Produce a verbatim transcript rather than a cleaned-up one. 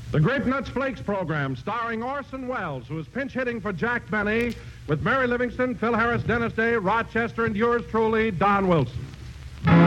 The Grape Nuts Flakes program, starring Orson Welles, who is pinch hitting for Jack Benny, with Mary Livingston, Phil Harris, Dennis Day, Rochester, and yours truly, Don Wilson.